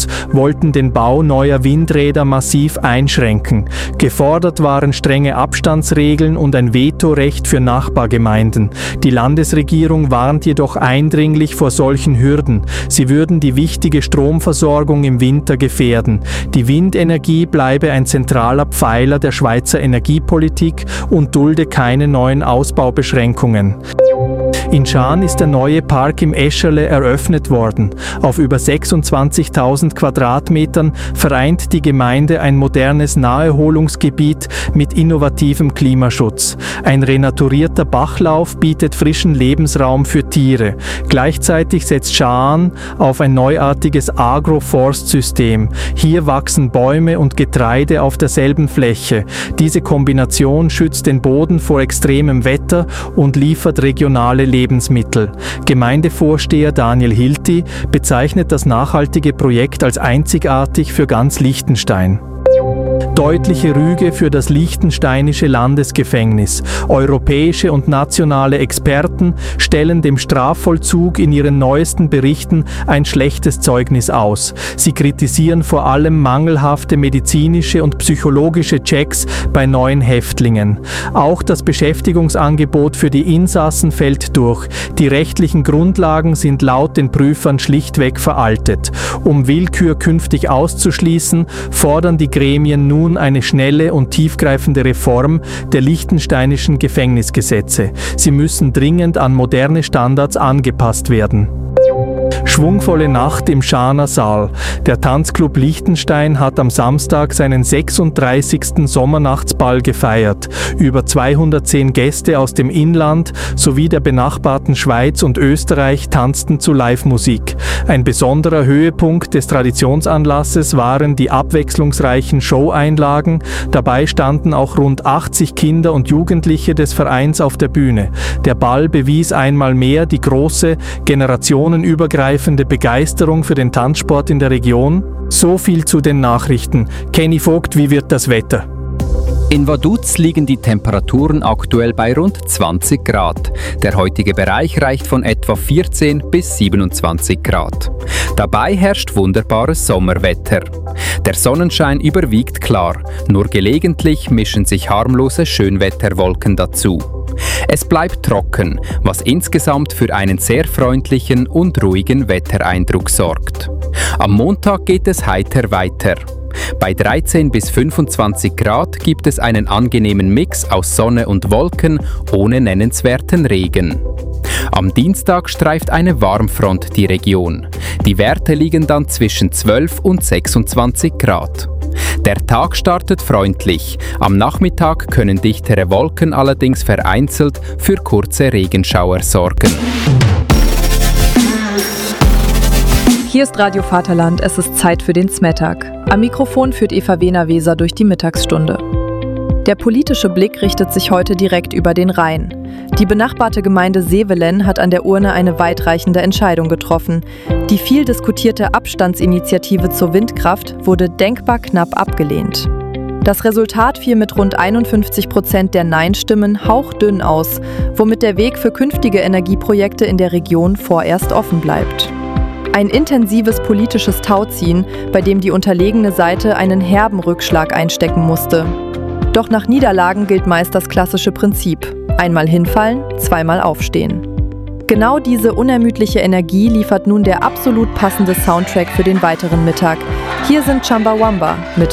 Klimaschutz, wollten den Bau neuer Windräder massiv einschränken. Gefordert waren strenge Abstandsregeln und ein Vetorecht für Nachbargemeinden. Die Landesregierung warnt jedoch eindringlich vor solchen Hürden. Sie würden die wichtige Stromversorgung im Winter gefährden. Die Windenergie bleibe ein zentraler Pfeiler der Schweizer Energiepolitik und dulde keine neuen Ausbaubeschränkungen. In Schaan ist der neue Park im Escherle eröffnet worden. Auf über 26.000 Quadratmetern vereint die Gemeinde ein modernes Naherholungsgebiet mit innovativem Klimaschutz. Ein renaturierter Bachlauf bietet frischen Lebensraum für Tiere. Gleichzeitig setzt Schaan auf ein neuartiges Agroforstsystem. Hier wachsen Bäume und Getreide auf derselben Fläche. Diese Kombination schützt den Boden vor extremem Wetter und liefert regionale Lebensmittel. Gemeindevorsteher Daniel Hilti bezeichnet das nachhaltige Projekt als einzigartig für ganz Liechtenstein. Deutliche Rüge für das liechtensteinische Landesgefängnis. Europäische und nationale Experten stellen dem Strafvollzug in ihren neuesten Berichten ein schlechtes Zeugnis aus. Sie kritisieren vor allem mangelhafte medizinische und psychologische Checks bei neuen Häftlingen. Auch das Beschäftigungsangebot für die Insassen fällt durch. Die rechtlichen Grundlagen sind laut den Prüfern schlichtweg veraltet. Um Willkür künftig auszuschließen, fordern die Gremien nun eine schnelle und tiefgreifende Reform der liechtensteinischen Gefängnisgesetze. Sie müssen dringend an moderne Standards angepasst werden. Schwungvolle Nacht im Schaaner Saal. Der Tanzclub Liechtenstein hat am Samstag seinen 36. Sommernachtsball gefeiert. Über 210 Gäste aus dem Inland sowie der benachbarten Schweiz und Österreich tanzten zu Live-Musik. Ein besonderer Höhepunkt des Traditionsanlasses waren die abwechslungsreichen Showeinlagen. Dabei standen auch rund 80 Kinder und Jugendliche des Vereins auf der Bühne. Der Ball bewies einmal mehr die große, generationenübergreifende Begeisterung für den Tanzsport in der Region. So viel zu den Nachrichten. Kenny Vogt, wie wird das Wetter? In Vaduz liegen die Temperaturen aktuell bei rund 20 Grad. Der heutige Bereich reicht von etwa 14 bis 27 Grad. Dabei herrscht wunderbares Sommerwetter. Der Sonnenschein überwiegt klar, nur gelegentlich mischen sich harmlose Schönwetterwolken dazu. Es bleibt trocken, was insgesamt für einen sehr freundlichen und ruhigen Wettereindruck sorgt. Am Montag geht es heiter weiter. Bei 13 bis 25 Grad gibt es einen angenehmen Mix aus Sonne und Wolken ohne nennenswerten Regen. Am Dienstag streift eine Warmfront die Region. Die Werte liegen dann zwischen 12 und 26 Grad. Der Tag startet freundlich. Am Nachmittag können dichtere Wolken allerdings vereinzelt für kurze Regenschauer sorgen. Hier ist Radio Vaterland, es ist Zeit für den Smettag. Am Mikrofon führt Eva Wehner-Weser durch die Mittagsstunde. Der politische Blick richtet sich heute direkt über den Rhein. Die benachbarte Gemeinde Sevelen hat an der Urne eine weitreichende Entscheidung getroffen. Die viel diskutierte Abstandsinitiative zur Windkraft wurde denkbar knapp abgelehnt. Das Resultat fiel mit rund 51% der Nein-Stimmen hauchdünn aus, womit der Weg für künftige Energieprojekte in der Region vorerst offen bleibt. Ein intensives politisches Tauziehen, bei dem die unterlegene Seite einen herben Rückschlag einstecken musste. Doch nach Niederlagen gilt meist das klassische Prinzip: einmal hinfallen, zweimal aufstehen. Genau diese unermüdliche Energie liefert nun der absolut passende Soundtrack für den weiteren Mittag. Hier sind Chumbawamba mit